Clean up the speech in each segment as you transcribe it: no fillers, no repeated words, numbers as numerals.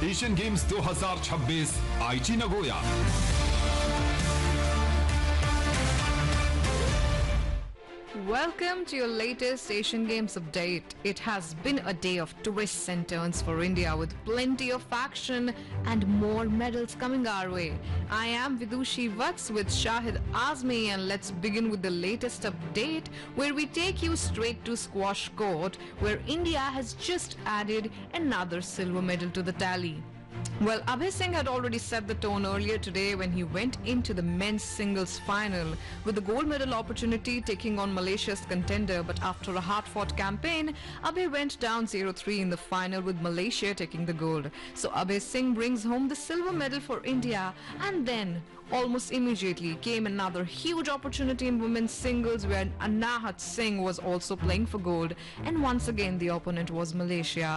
Asian games 2026 आईची Nagoya. Welcome to your latest Asian Games update. It has been a day of twists and turns for India with plenty of action and more medals coming our way. I am Vidushi Vats with Shahid Azmi, and let's begin with the latest update where we take you straight to squash court where India has just added another silver medal to the tally. Well, Abhay Singh had already set the tone earlier today when he went into the men's singles final with the gold medal opportunity taking on Malaysia's contender. But after a hard-fought campaign, Abhay went down 0-3 in the final with Malaysia taking the gold. So Abhay Singh brings home the silver medal for India, and then almost immediately came another huge opportunity in women's singles where Anahat Singh was also playing for gold, and once again the opponent was Malaysia,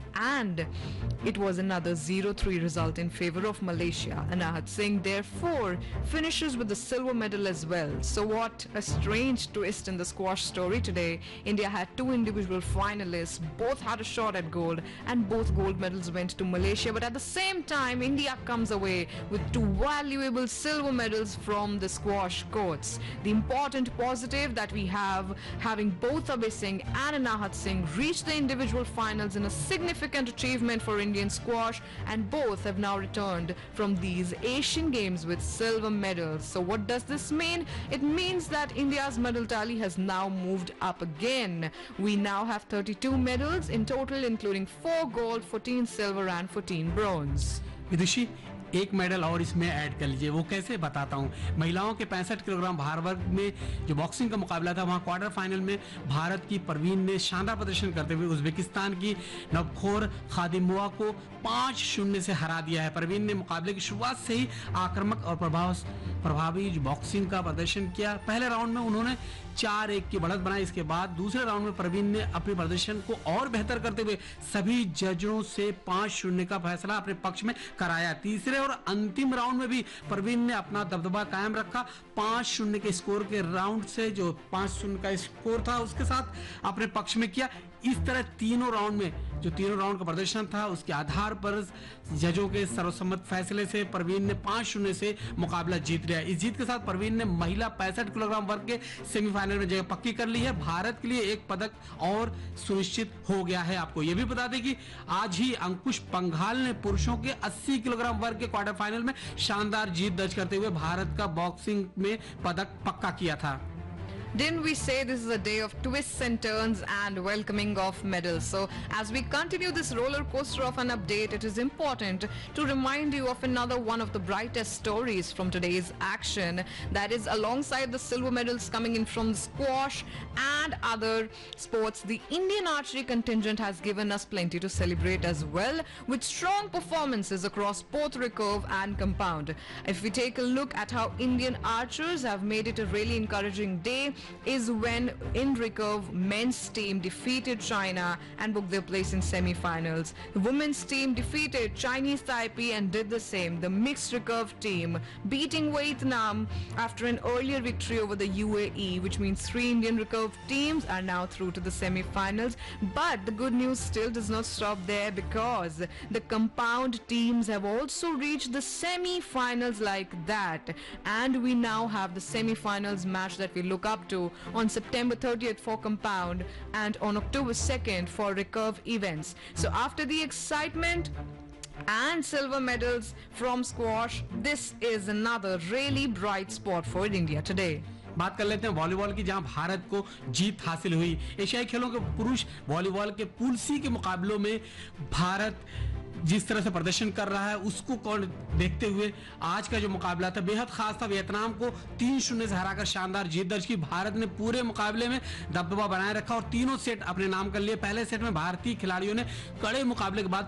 and it was another 0-3 result in favor of Malaysia. Anahat Singh therefore finishes with the silver medal as well. So what a strange twist in the squash story today. India had two individual finalists, both had a shot at gold, and both gold medals went to Malaysia. But at the same time, India comes away with two valuable silver medals from the squash courts. The important positive that we have, having both Abhay Singh and Anahat Singh reach the individual finals in a significant achievement for Indian squash, and both have now returned from these Asian Games with silver medals. So what does this mean? It means that India's medal tally has now moved up again. We now have 32 medals in total, including 4 gold, 14 silver and 14 bronze. विदुषी एक medal और इसमें add कर लीजिए। वो कैसे बताता हूँ। महिलाओं के 65 किलोग्राम भार वर्ग में जो बॉक्सिंग का मुकाबला था, वहां क्वार्टर फाइनल में भारत की परवीन ने शानदार प्रदर्शन करते हुए उज्बेकिस्तान की नवखोर खादिमोवा को 5-0 से हरा दिया है। परवीन ने मुकाबले की शुरुआत से ही आक्रामक और प्रभावी बॉक्सिंग का प्रदर्शन किया। पहले राउंड में उन्होंने 4-1 की बढ़त बनाई। इसके बाद दूसरे राउंड में परवीन ने अपने प्रदर्शन को और बेहतर करते हुए सभी जजों से 5-0 का फैसला अपने पक्ष में कराया। तीसरे और अंतिम राउंड में भी परवीन ने अपना दबदबा कायम रखा। 5-0 के स्कोर के राउंड से जो 5-0 का स्कोर था उसके साथ अपने पक्ष में किया। इस तरह तीनों राउंड का प्रदर्शन था, उसके आधार पर जजों के सर्वसम्मत फैसले से परवीन ने 5-0 से मुकाबला जीत लिया। इस जीत के साथ परवीन ने महिला 65 किलोग्राम वर्ग के सेमीफाइनल में जगह पक्की कर ली है। भारत के लिए एक पदक और सुनिश्चित हो गया है। आपको यह भी बता दें कि आज ही अंकुश पंघाल ने पुरुषों के 80 किलोग्राम वर्ग के क्वार्टर फाइनल में शानदार जीत दर्ज करते हुए भारत का बॉक्सिंग में पदक पक्का किया था। Didn't we say this is a day of twists and turns and welcoming of medals? So as we continue this roller coaster of an update, it is important to remind you of another one of the brightest stories from today's action. That is, alongside the silver medals coming in from squash and other sports, the Indian archery contingent has given us plenty to celebrate as well, with strong performances across both recurve and compound. If we take a look at how Indian archers have made it a really encouraging day, is when in recurve men's team defeated China and booked their place in semi-finals. The women's team defeated Chinese Taipei and did the same. The mixed recurve team beating Vietnam after an earlier victory over the UAE, which means 3 Indian recurve teams are now through to the semi-finals. But the good news still does not stop there, because the compound teams have also reached the semi-finals like that, and we now have the semi-finals match that we look up to on September 30th for compound and on October 2nd for recurve events. So after the excitement and silver medals from squash, this is another really bright spot for India today. बात कर लेते हैं volleyball की, जहां भारत को जीत हासिल हुई। एशियाई खेलों के पुरुष वॉलीबॉल के पूल सी के मुकाबलों में भारत जिस तरह से प्रदर्शन कर रहा है उसको देखते हुए आज का जो मुकाबला था बेहद खास था। वियतनाम को 3-0 से हराकर शानदार जीत दर्ज की। भारत ने पूरे मुकाबले में दबदबा बनाए रखा और तीनों सेट अपने नाम कर लिए। पहले सेट में भारतीय खिलाड़ियों ने कड़े मुकाबले के बाद